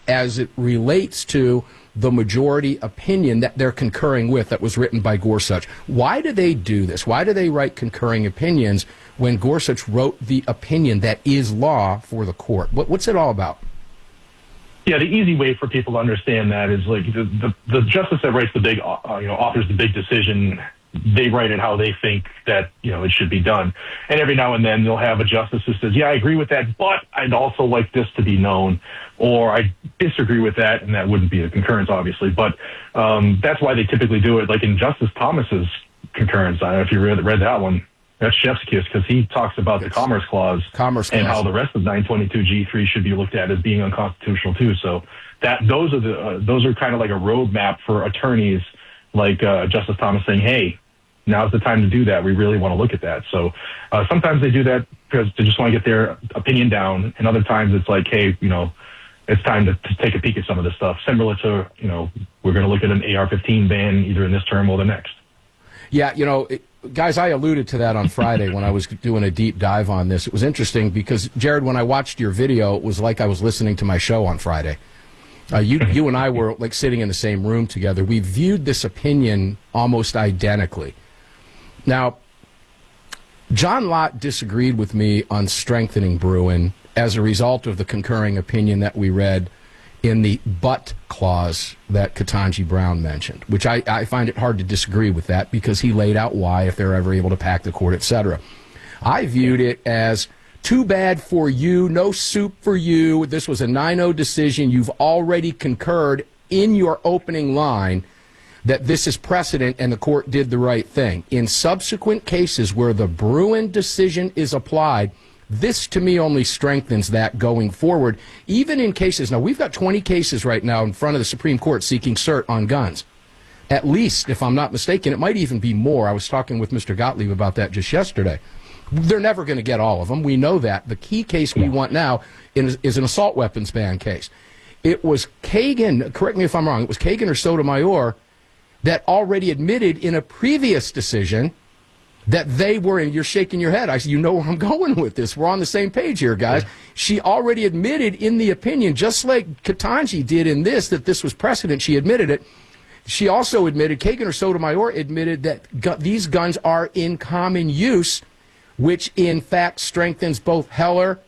as it relates to the majority opinion that they're concurring with that was written by Gorsuch. Why do they do this? Why do they write concurring opinions when Gorsuch wrote the opinion that is law for the court? What's it all about? Yeah, the easy way for people to understand that is like the justice that writes the big, authors the big decision. They write it how they think that, it should be done. And every now and then they'll have a justice who says, yeah, I agree with that, but I'd also like this to be known, or I disagree with that, and that wouldn't be a concurrence, obviously. But that's why they typically do it. Like in Justice Thomas's concurrence, I don't know if you read that one. That's chef's kiss, because he talks about the Commerce Clause and how the rest of 922G3 should be looked at as being unconstitutional too. So those are kind of like a roadmap for attorneys, like Justice Thomas saying, hey, now's the time to do that. We really want to look at that. So sometimes they do that because they just want to get their opinion down. And other times it's like, hey, it's time to take a peek at some of this stuff. Similar to, we're going to look at an AR-15 ban either in this term or the next. Yeah, guys, I alluded to that on Friday when I was doing a deep dive on this. It was interesting because, Jared, when I watched your video, it was like I was listening to my show on Friday. You and I were like sitting in the same room together. We viewed this opinion almost identically. Now, John Lott disagreed with me on strengthening Bruen as a result of the concurring opinion that we read in the but clause that Ketanji Brown mentioned, which I find it hard to disagree with that because he laid out why, if they're ever able to pack the court, etc. I viewed it as too bad for you, no soup for you. This was a 9-0 decision. You've already concurred in your opening line that this is precedent and the court did the right thing. In subsequent cases where the Bruen decision is applied, this to me only strengthens that going forward. Even in cases, now we've got 20 cases right now in front of the Supreme Court seeking cert on guns. At least, if I'm not mistaken, it might even be more. I was talking with Mr. Gottlieb about that just yesterday. They're never going to get all of them. We know that. The key case we want now is an assault weapons ban case. It was Kagan, correct me if I'm wrong, it was Kagan or Sotomayor that already admitted in a previous decision that they were, and you're shaking your head. I said, you know where I'm going with this. We're on the same page here, guys. Yeah. She already admitted in the opinion, just like Ketanji did in this, that this was precedent. She admitted it. She also admitted, Kagan or Sotomayor admitted that these guns are in common use, which in fact strengthens both Heller.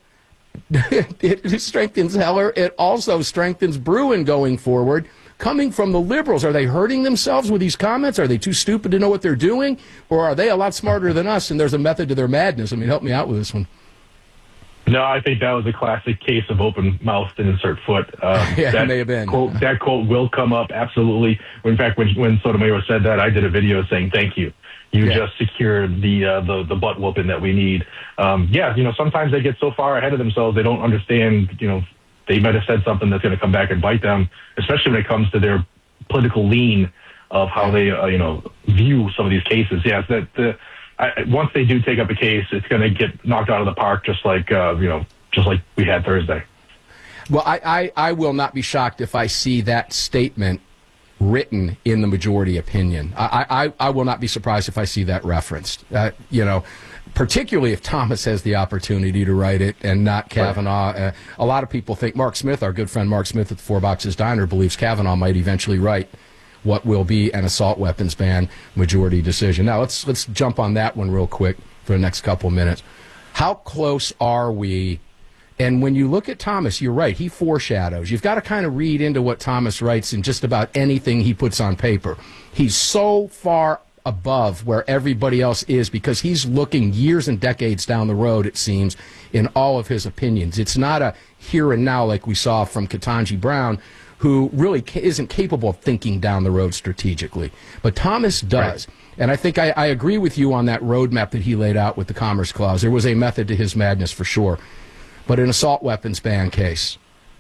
It strengthens Heller. It also strengthens Bruen going forward. Coming from the liberals, are they hurting themselves with these comments? Are they too stupid to know what they're doing? Or are they a lot smarter than us and there's a method to their madness? I mean, help me out with this one. No, I think that was a classic case of open mouth and insert foot. Yeah, that may have been. That quote will come up, absolutely. In fact, when Sotomayor said that, I did a video saying, thank you. You just secured the butt whooping that we need. Sometimes they get so far ahead of themselves, they don't understand, they might have said something that's going to come back and bite them, especially when it comes to their political lean of how they, view some of these cases. Yes, once they do take up a case, it's going to get knocked out of the park, just like we had Thursday. Well, I will not be shocked if I see that statement written in the majority opinion. I will not be surprised if I see that referenced. Particularly if Thomas has the opportunity to write it and not Kavanaugh. Right. A lot of people think Mark Smith, our good friend Mark Smith at the Four Boxes Diner, believes Kavanaugh might eventually write what will be an assault weapons ban majority decision. Now, let's jump on that one real quick for the next couple of minutes. How close are we? And when you look at Thomas, you're right, he foreshadows. You've got to kind of read into what Thomas writes in just about anything he puts on paper. He's so far above where everybody else is because he's looking years and decades down the road, it seems, in all of his opinions. It's not a here and now like we saw from Ketanji Brown, who really isn't capable of thinking down the road strategically. But Thomas does. Right. And I think I agree with you on that roadmap that he laid out with the Commerce Clause. There was a method to his madness for sure. But an assault weapons ban case,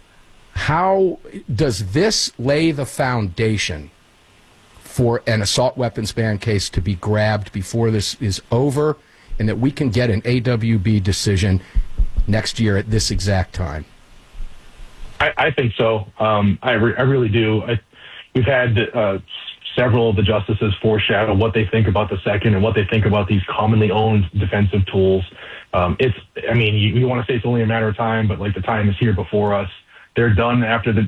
how does this lay the foundation for an assault weapons ban case to be grabbed before this is over and that we can get an AWB decision next year at this exact time? I think so. I really do. We've had several of the justices foreshadow what they think about the second and what they think about these commonly owned defensive tools. You want to say it's only a matter of time, but like the time is here before us. They're done after